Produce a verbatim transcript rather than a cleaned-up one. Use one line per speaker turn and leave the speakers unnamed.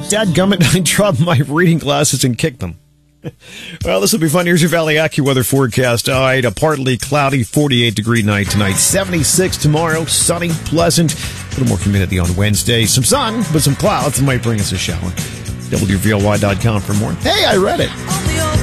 Dadgummit, I dropped my reading glasses and kicked them. Well, this will be fun. Here's your Valley AccuWeather forecast. All right, a partly cloudy forty-eight degree night tonight. seventy-six tomorrow, sunny, pleasant. A little more humidity on Wednesday. Some sun, but some clouds that might bring us a shower. W V L Y dot com for more. Hey, I read it.